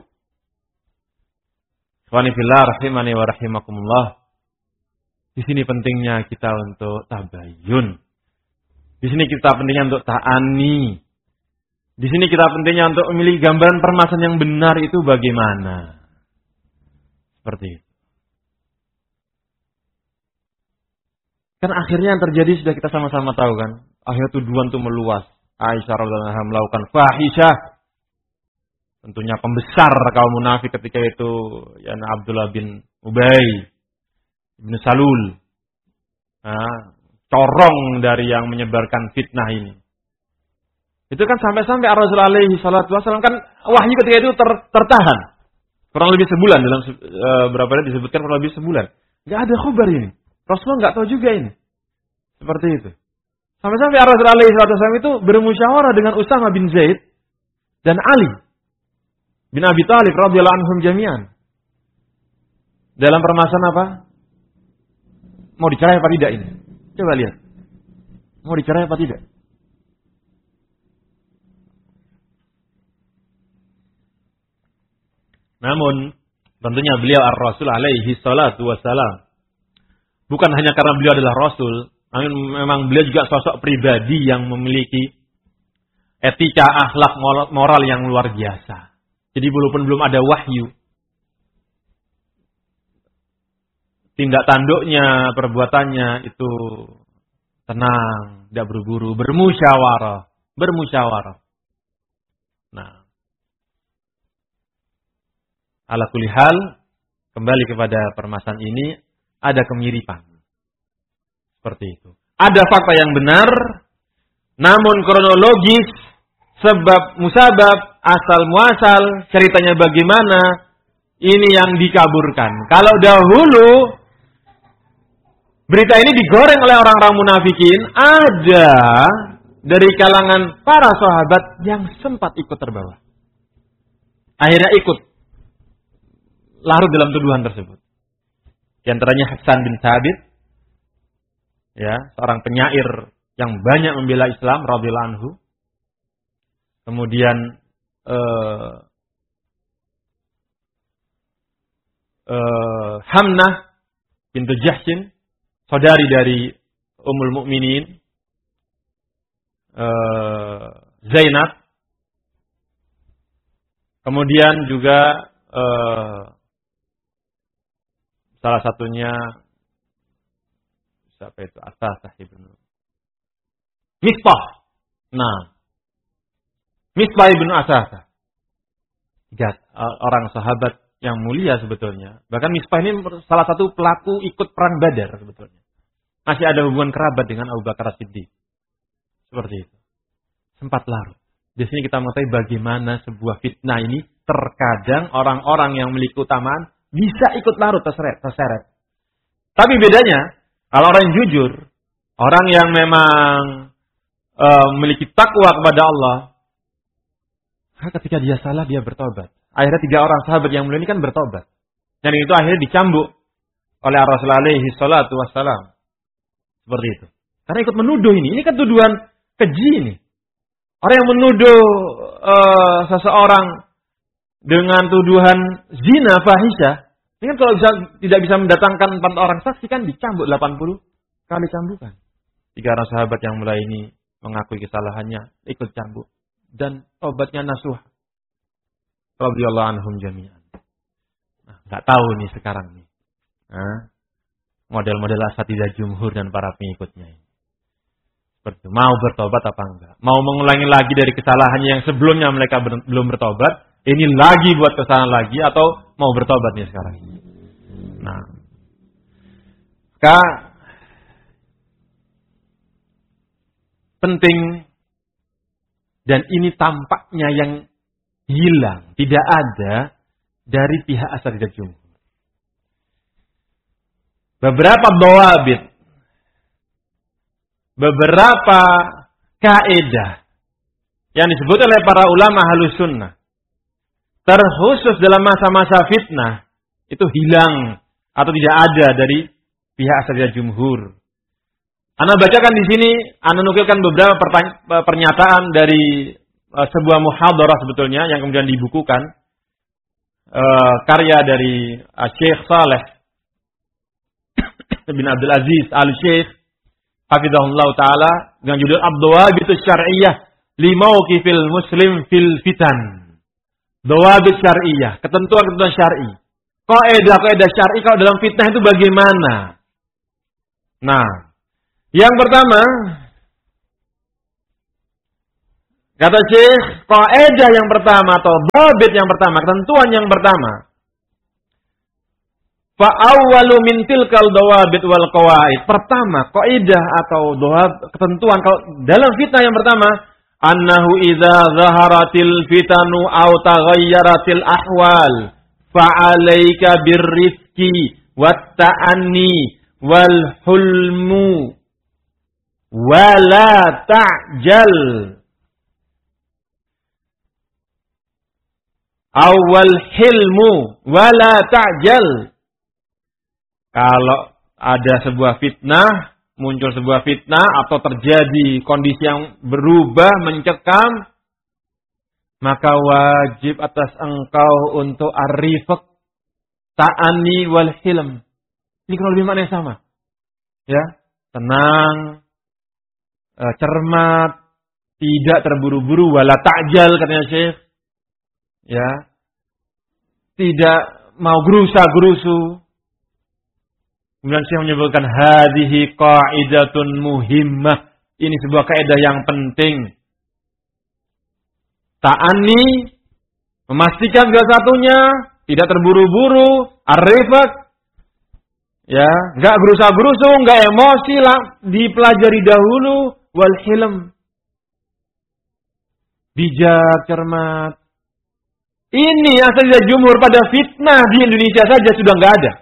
Ikhwani fillah rahimani wa rahimakumullah. Di sini pentingnya kita untuk tabayun. Di sini kita pentingnya untuk ta'ani. Di sini kita pentingnya untuk memiliki gambaran permasalahan yang benar itu bagaimana. Seperti itu. Kan akhirnya yang terjadi sudah kita sama-sama tahu kan. Akhirnya tuduhan itu meluas. Aisyah radhiyallahu anha melakukan fahisyah. Tentunya pembesar kaum munafik ketika itu ya Abdullah bin Ubay bin Salul. Nah, corong dari yang menyebarkan fitnah ini. Itu kan sampai-sampai Rasulullah alaihi salatu wasallam kan wahyu ketika itu tertahan. Kurang lebih sebulan dalam berapa hari disebutkan kurang lebih sebulan. Enggak ada khabar ini. Rasulullah enggak tahu juga ini. Seperti itu. Sampai-sampai Rasulullah alaihi salatu wasallam itu bermusyawarah dengan Usama bin Zaid dan Ali bin Abi Thalib radhiyallahu anhum jami'an. Dalam permasalahan apa? Mau dicerai apa tidak ini? Coba lihat. Mau dicerai apa tidak? Namun, tentunya beliau ar-Rasul alaihi salatu wassalam. Bukan hanya karena beliau adalah Rasul, namun memang beliau juga sosok pribadi yang memiliki etika, akhlak, moral yang luar biasa. Jadi walaupun belum ada wahyu, tindak tanduknya, perbuatannya itu tenang, tidak berburu, bermusyawarah. Nah, ala kulli hal, kembali kepada permasalahan ini, ada kemiripan. Seperti itu. Ada fakta yang benar, namun kronologis, sebab musabab, asal muasal, ceritanya bagaimana, ini yang dikaburkan. Kalau dahulu berita ini digoreng oleh orang-orang munafikin, ada dari kalangan para sahabat yang sempat ikut terbawa. Akhirnya ikut larut dalam tuduhan tersebut. Di antaranya Hasan bin Thabit, ya, seorang penyair yang banyak membela Islam radhiyallahu anhu. Kemudian Hamnah bintu Jahshin, saudari dari Ummul Mukminin Zainab. Kemudian juga salah satunya siapa itu? Asasah ibnu Misbah. Nah, Misbah ibnu Asasah. Orang sahabat yang mulia sebetulnya. Bahkan Misbah ini salah satu pelaku ikut perang Badar sebetulnya. Masih ada hubungan kerabat dengan Abu Bakar As-Siddiq. Seperti itu. Sempat larut. Di sini kita mengetahui bagaimana sebuah fitnah ini terkadang orang-orang yang memiliki utamaan bisa ikut larut terseret. Tapi bedanya, kalau orang yang jujur, orang yang memang memiliki takwa kepada Allah, ketika dia salah dia bertobat. Akhirnya 3 orang sahabat yang mulia ini kan bertobat. Dan itu akhirnya dicambuk oleh Rasulullah alaihi salatu wassalam. Seperti itu. Karena ikut menuduh ini. Ini kan tuduhan keji ini. Orang yang menuduh seseorang dengan tuduhan zina fahisyah, ini kan kalau tidak bisa mendatangkan 4 orang saksi kan dicambuk 80 kali cambukan. 3 orang sahabat yang mulai ini mengakui kesalahannya, ikut cambuk. Dan tobatnya nasuh. Radhiyallahu anhum jami'an. Nah, nggak tahu nih sekarang nih. Model-model asatidzah jumhur dan para pengikutnya ini. Seperti mau bertobat apa enggak? Mau mengulangi lagi dari kesalahannya yang sebelumnya mereka belum bertobat? Ini lagi buat kesalahan lagi atau mau bertobat nih sekarang ini? Nah, penting dan ini tampaknya yang hilang, tidak ada dari pihak asatidzah jumhur. Beberapa dhawabit, beberapa kaidah yang disebut oleh para ulama Ahlus Sunnah, terkhusus dalam masa-masa fitnah, itu hilang atau tidak ada dari pihak asatidzah jumhur. Ana bacakan di sini, ana nukilkan beberapa pernyataan dari sebuah muhadarah sebetulnya yang kemudian dibukukan, karya dari Syekh Saleh bin Abdul Aziz Al-Syekh hafizahullah taala dengan judul Ad-Dawabitus Syar'iyyah li Mauqifil Muslim fil Fitan. Dawabit syar'iyyah, ketentuan-ketentuan syar'i. Kaidah-kaidah syar'i kalau dalam fitnah itu bagaimana? Nah, Yang pertama, kata Syekh, kaidah yang pertama atau dhabit yang pertama, ketentuan yang pertama. Fa awwalu min tilkal dawabit wal qawaid. Pertama, kaidah atau ketentuan kalau dalam fitnah yang pertama, annahu idza zaharatil fitanu aw taghayyaratil ahwal fa 'alaika birrifqi wat ta'anni wal hulmu wala ta'jal. Awal hilmu wala ta'jal. Kalau ada sebuah fitnah, muncul sebuah fitnah atau terjadi kondisi yang berubah, mencekam, maka wajib atas engkau untuk ar-rifq, ta'ani wal hilm. Ini kalau lebih maknanya sama. Ya, tenang, cermat, tidak terburu-buru, wala ta'jal katanya Syekh. Ya, tidak mau gerusa-gerusu. Kemudian Syekh menyebutkan hadhihi qaidatun muhimmah. Ini sebuah kaidah yang penting. Ta'ani, memastikan segala satunya, tidak terburu-buru, ar-rifq. Ya, enggak gerusa-gerusu, enggak emosi lah, dipelajari dahulu, wal hilm. Bijak, cermat. Ini asal dari jumhur pada fitnah di Indonesia saja sudah enggak ada.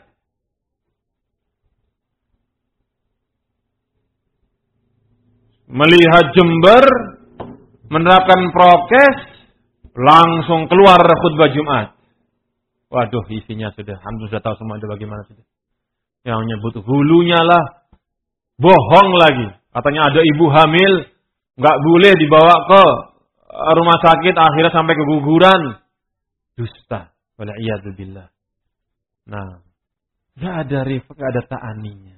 Melihat Jember, menerapkan prokes, langsung keluar khutbah Jumat. Waduh, isinya sudah, hampir sudah tahu semua ada bagaimana sudah. Yang menyebut hulunya lah, bohong lagi. Katanya ada ibu hamil, nggak boleh dibawa ke rumah sakit, akhirnya sampai keguguran. Dusta, wala'iyadzubillah. Nah, nggak ada rifq, nggak ada ta'aninya.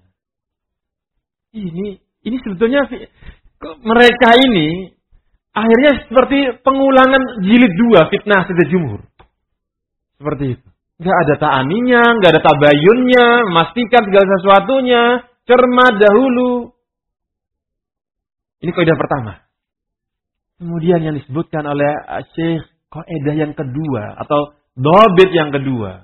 Ini sebetulnya mereka ini akhirnya seperti pengulangan jilid 2 fitnah sida jumhur. Seperti itu. Enggak ada ta'aninya, enggak ada tabayunnya, memastikan segala sesuatunya, cermat dahulu. Ini kaidah pertama. Kemudian yang disebutkan oleh Syekh, kaidah yang kedua atau dhabit yang kedua.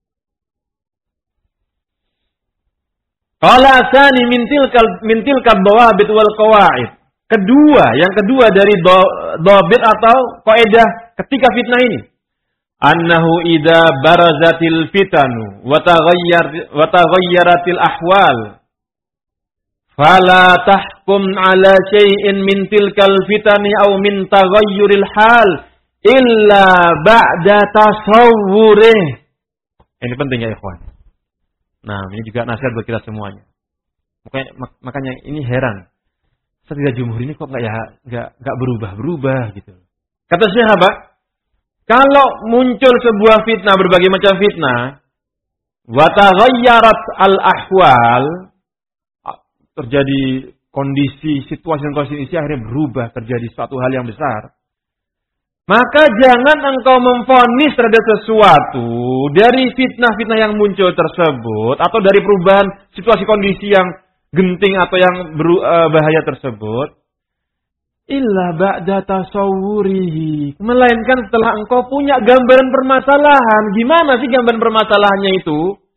Qala tsani min tilkal dawabit wal qawaid. Yang kedua dari dhabit atau kaidah ketika fitnah ini. Annahu idza barazatil fitanu wa taghayyaratil ahwal fala tahkum ala syai'in min tilkal fitani aw min taghayyuril hal illa ba'da tasawwurih. Ini penting ya ikhwan. Nah, ini juga nasihat buat kita semuanya. Makanya ini heran. Setidak jumhur ini kok enggak berubah-berubah gitu. Kata Syekh apa? Kalau muncul sebuah fitnah, berbagai macam fitnah, wa taghayyarat al-ahwal, terjadi kondisi, situasi akhirnya berubah, terjadi suatu hal yang besar. Maka jangan engkau memvonis terhadap sesuatu dari fitnah-fitnah yang muncul tersebut atau dari perubahan situasi kondisi yang genting atau yang bahaya tersebut. Illa ba'da tasawwurihi. Melainkan setelah engkau punya gambaran permasalahan. Gimana sih gambaran permasalahannya itu?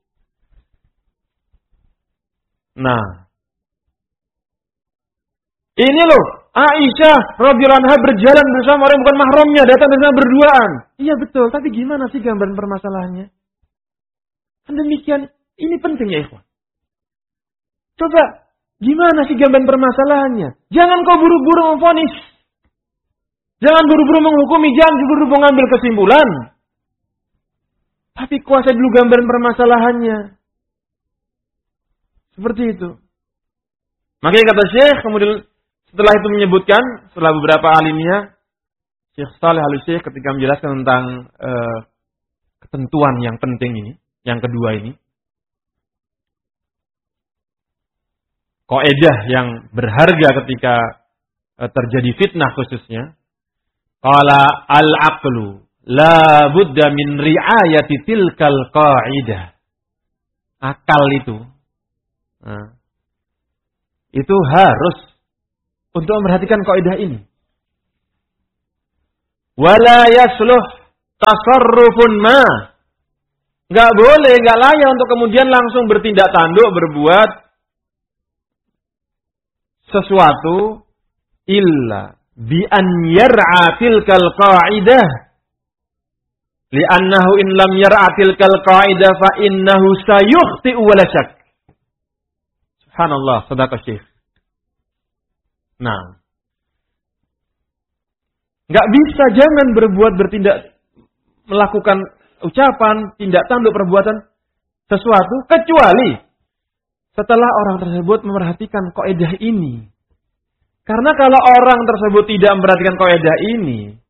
Nah. Ini loh. Aisyah radhiyallahu anha berjalan bersama orang bukan mahramnya. Datang bersama berduaan. Iya betul. Tapi gimana sih gambaran permasalahannya? Kan demikian. Ini penting ya ikhwan. Coba. Gimana sih gambaran permasalahannya? Jangan kau buru-buru memvonis. Jangan buru-buru menghukumi. Jangan buru-buru mengambil kesimpulan. Tapi kuasai dulu gambaran permasalahannya. Seperti itu. Makanya kata Syekh, kemudian setelah itu menyebutkan, setelah beberapa alimnya, Syekh Shalih Al-Syekh ketika menjelaskan tentang ketentuan yang penting ini, yang kedua ini, kaidah yang berharga ketika terjadi fitnah khususnya. Qala al-aqlu la budda min ri'ayati tilkal qaidah. Akal itu itu harus untuk memperhatikan kaidah ini. Wala yasluh tasarrufun ma. Enggak boleh, enggak layak untuk kemudian langsung bertindak tanduk, berbuat sesuatu illa bi an yar'a tilkal qa'idah. Li'annahu in lam yar'a tilkal qa'idah fa innahu sayukhti'u wa la syak. Subhanallah, sedekah Syekh. Nah, enggak bisa, jangan bertindak, melakukan ucapan, tindak tanduk, perbuatan sesuatu kecuali setelah orang tersebut memperhatikan kaidah ini. Karena kalau orang tersebut tidak memperhatikan kaidah ini,